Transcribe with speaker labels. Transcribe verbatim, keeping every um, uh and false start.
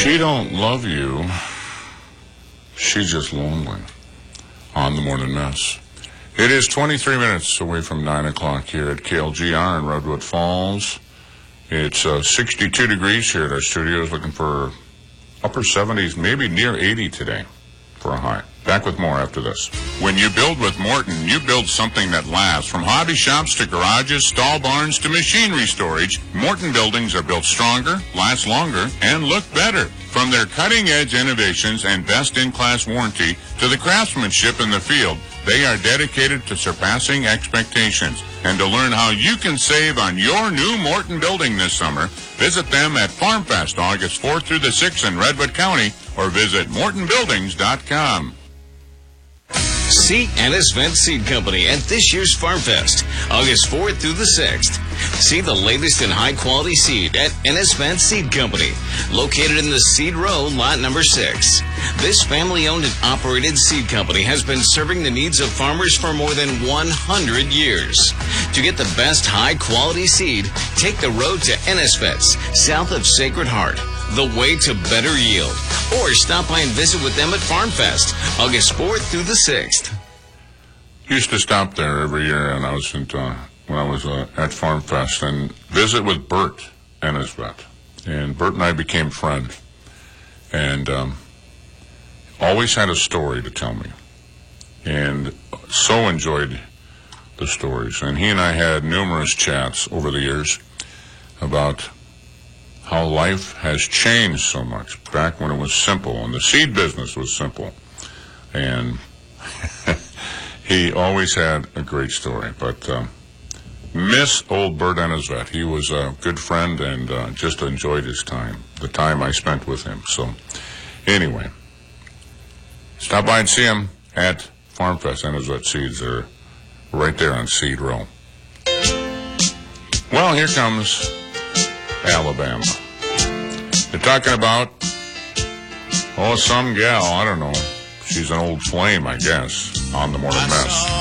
Speaker 1: She don't love you. She's just lonely. On the Morning Mess. It is twenty-three minutes away from nine o'clock here at K L G R in Redwood Falls. It's uh, sixty-two degrees here at our studios, looking for upper seventies, maybe near eighty today for a high. Back with more after this. When you build with Morton, you build something that lasts. From hobby shops to garages, stall barns to machinery storage, Morton buildings are built stronger, last longer, and look better. From their cutting-edge innovations and best-in-class warranty to the craftsmanship in the field, they are dedicated to surpassing expectations. And to learn how you can save on your new Morton building this summer, visit them at Farm Fest August fourth through the sixth in Redwood County or visit morton buildings dot com.
Speaker 2: See Ennis Vent Seed Company at this year's Farm Fest, August fourth through the sixth. See the latest in high-quality seed at Ennis Vent Seed Company, located in the Seed Row, lot number six. This family-owned and operated seed company has been serving the needs of farmers for more than one hundred years. To get the best high-quality seed, take the road to Ennis Vets, south of Sacred Heart, the way to better yield. Or stop by and visit with them at Farm Fest, August fourth through the sixth.
Speaker 1: Used to stop there every year, and I was at, uh, when I was uh, at Farm Fest, and visit with Bert Ennisvet. And Bert and I became friends, and um, always had a story to tell me, and so enjoyed the stories. And he and I had numerous chats over the years about how life has changed so much back when it was simple and the seed business was simple. And he always had a great story. But uh, miss old Bert Ennisvet. He was a good friend and uh, just enjoyed his time, the time I spent with him. So anyway, stop by and see him at Farm Fest. Ennisvet Seeds are right there on Seed Row. Well, here comes Alabama. They're talking about, oh, some gal, I don't know. She's an old flame, I guess, on the Morning Mess.